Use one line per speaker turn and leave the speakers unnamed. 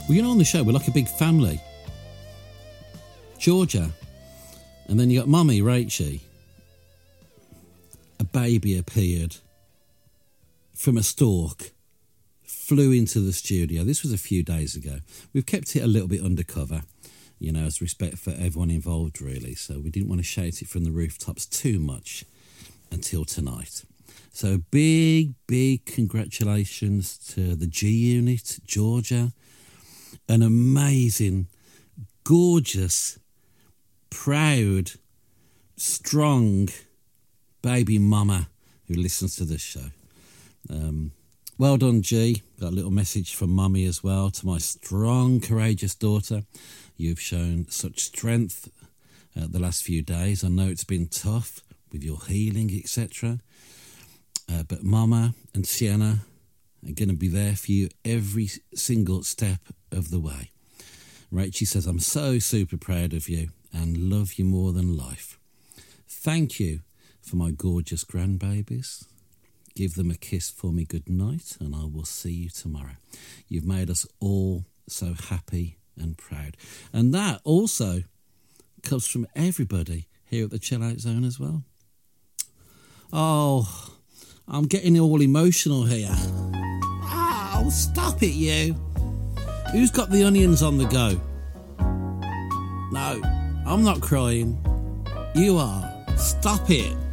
Well, on the show, we're like a big family. Georgia. And then you got Mummy, Rachie. A baby appeared from a stalk, flew into the studio. This was a few days ago. We've kept it a little bit undercover, as respect for everyone involved, really. So we didn't want to shout it from the rooftops too much until tonight. So big congratulations to the G Unit, Georgia. An amazing, gorgeous, proud, strong baby mama who listens to this show. Well done, G. Got a little message from Mummy as well. To my strong, courageous daughter, you've shown such strength the last few days. I know it's been tough with your healing, etc. But Mama and Sienna are going to be there for you every single step of the way. Rachie says, I'm so super proud of you and love you more than life. Thank you for my gorgeous grandbabies. Give them a kiss for me good night, and I will see you tomorrow. You've made us all so happy and proud. And that also comes from everybody here at the Chill Out Zone as well. Oh, I'm getting all emotional here. Oh, stop it, you. Who's got the onions on the go? No, I'm not crying. You are. Stop it.